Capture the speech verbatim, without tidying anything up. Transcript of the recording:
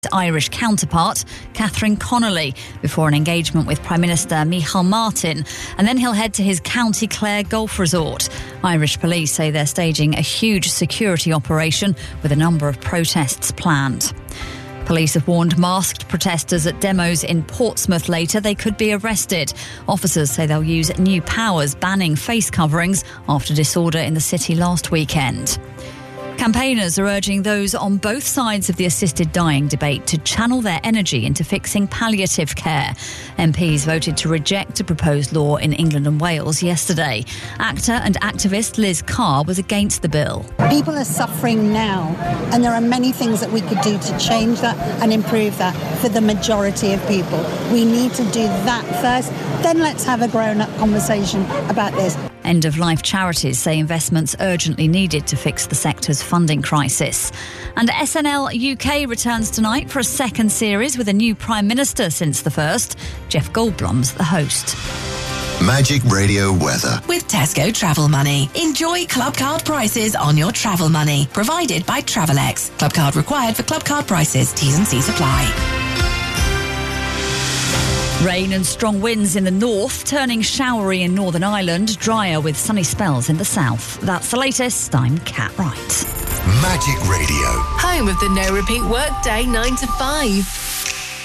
Irish counterpart, Catherine Connolly, before an engagement with Prime Minister Micheál Martin. And then he'll head to his County Clare golf resort. Irish police say they're staging a huge security operation with a number of protests planned. Police have warned masked protesters at demos in Portsmouth later they could be arrested. Officers say they'll use new powers banning face coverings after disorder in the city last weekend. Campaigners are urging those on both sides of the assisted dying debate to channel their energy into fixing palliative care. M Ps voted to reject a proposed law in England and Wales yesterday. Actor and activist Liz Carr was against the bill. People are suffering now, and there are many things that we could do to change that and improve that for the majority of people. We need to do that first, then let's have a grown-up conversation about this. End-of-life charities say investments urgently needed to fix the sector's funding crisis. And S N L U K returns tonight for a second series with a new Prime Minister since the first. Jeff Goldblum's the host. Magic Radio weather. With Tesco Travel Money. Enjoy Club Card prices on your travel money. Provided by Travelex. Club Card required for Club Card prices. T's and C's apply. Rain and strong winds in the north, turning showery in Northern Ireland, drier with sunny spells in the south. That's the latest. I'm Kat Wright. Magic Radio. Home of the no repeat workday nine to five.